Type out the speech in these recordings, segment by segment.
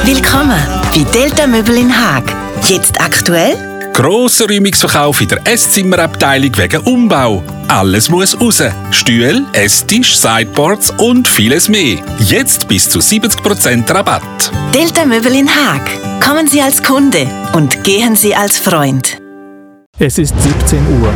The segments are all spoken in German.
Willkommen bei Delta Möbel in Haag. Jetzt aktuell? Grosser Räumungsverkauf in der Esszimmerabteilung wegen Umbau. Alles muss raus. Stühle, Esstisch, Sideboards und vieles mehr. Jetzt bis zu 70% Rabatt. Delta Möbel in Haag. Kommen Sie als Kunde und gehen Sie als Freund. Es ist 17 Uhr.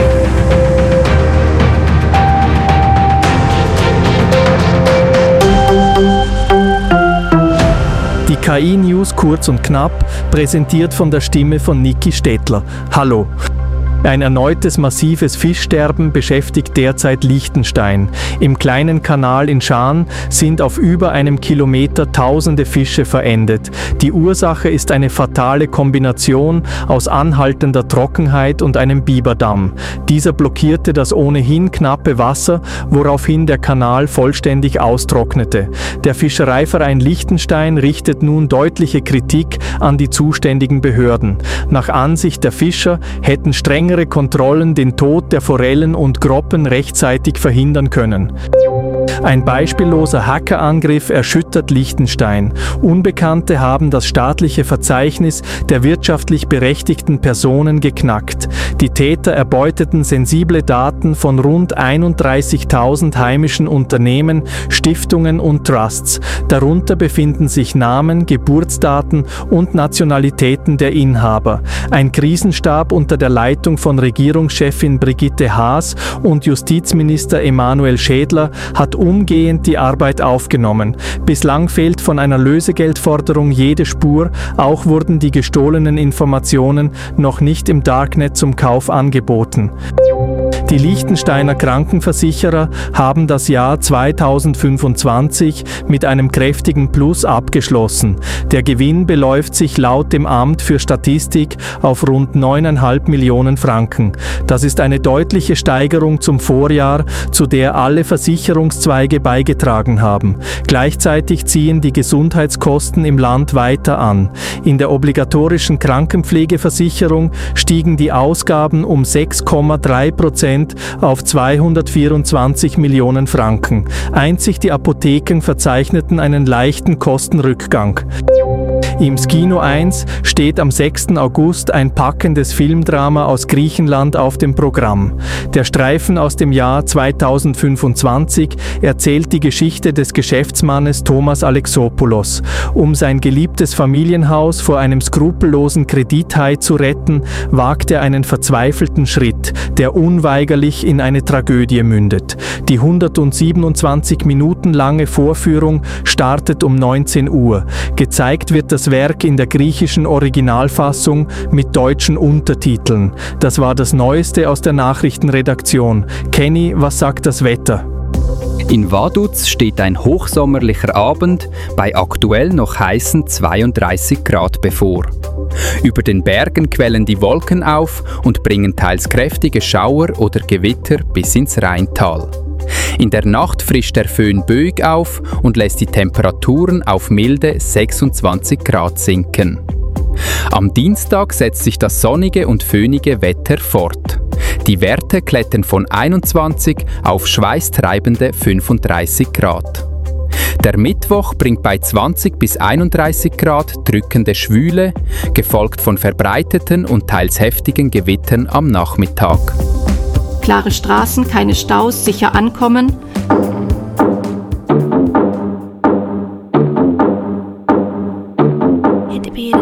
Die KI-News kurz und knapp, präsentiert von der Stimme von Niki Stettler. Hallo. Ein erneutes massives Fischsterben beschäftigt derzeit Liechtenstein. Im kleinen Kanal in Schaan sind auf über einem Kilometer tausende Fische verendet. Die Ursache ist eine fatale Kombination aus anhaltender Trockenheit und einem Biberdamm. Dieser blockierte das ohnehin knappe Wasser, woraufhin der Kanal vollständig austrocknete. Der Fischereiverein Liechtenstein richtet nun deutliche Kritik an die zuständigen Behörden. Nach Ansicht der Fischer hätten strengere Kontrollen den Tod der Forellen und Groppen rechtzeitig verhindern können. Ein beispielloser Hackerangriff erschüttert Liechtenstein. Unbekannte haben das staatliche Verzeichnis der wirtschaftlich berechtigten Personen geknackt. Die Täter erbeuteten sensible Daten von rund 31.000 heimischen Unternehmen, Stiftungen und Trusts. Darunter befinden sich Namen, Geburtsdaten und Nationalitäten der Inhaber. Ein Krisenstab unter der Leitung von Regierungschefin Brigitte Haas und Justizminister Emanuel Schädler hat umgehend die Arbeit aufgenommen. Bislang fehlt von einer Lösegeldforderung jede Spur, auch wurden die gestohlenen Informationen noch nicht im Darknet zum Kauf angeboten. Die Liechtensteiner Krankenversicherer haben das Jahr 2025 mit einem kräftigen Plus abgeschlossen. Der Gewinn beläuft sich laut dem Amt für Statistik auf rund 9,5 Millionen Franken. Das ist eine deutliche Steigerung zum Vorjahr, zu der alle Versicherungszweige beigetragen haben. Gleichzeitig ziehen die Gesundheitskosten im Land weiter an. In der obligatorischen Krankenpflegeversicherung stiegen die Ausgaben um 6,3% auf 224 Millionen Franken. Einzig die Apotheken verzeichneten einen leichten Kostenrückgang. Im Skino 1 steht am 6. August ein packendes Filmdrama aus Griechenland auf dem Programm. Der Streifen aus dem Jahr 2025 erzählt die Geschichte des Geschäftsmannes Thomas Alexopoulos. Um sein geliebtes Familienhaus vor einem skrupellosen Kredithai zu retten, wagt er einen verzweifelten Schritt, der unweigerlich in eine Tragödie mündet. Die 127 Minuten lange Vorführung startet um 19 Uhr. Gezeigt wird das Werk in der griechischen Originalfassung mit deutschen Untertiteln. Das war das Neueste aus der Nachrichtenredaktion. Kenny, was sagt das Wetter? In Vaduz steht ein hochsommerlicher Abend bei aktuell noch heißen 32 Grad bevor. Über den Bergen quellen die Wolken auf und bringen teils kräftige Schauer oder Gewitter bis ins Rheintal. In der Nacht frischt der Föhn böig auf und lässt die Temperaturen auf milde 26 Grad sinken. Am Dienstag setzt sich das sonnige und föhnige Wetter fort. Die Werte klettern von 21 auf schweißtreibende 35 Grad. Der Mittwoch bringt bei 20 bis 31 Grad drückende Schwüle, gefolgt von verbreiteten und teils heftigen Gewittern am Nachmittag. Klare Straßen, keine Staus, sicher ankommen